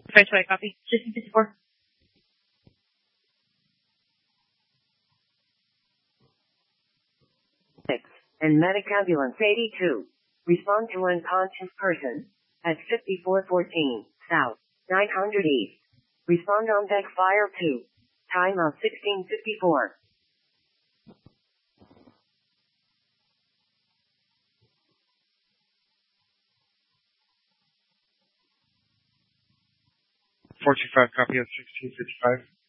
Sorry, copy. 1654. And medic ambulance 82. Respond to unconscious person at 5414 South, 900 East. Respond on deck fire 2. Time of 1654. Four two five, copy of 1655.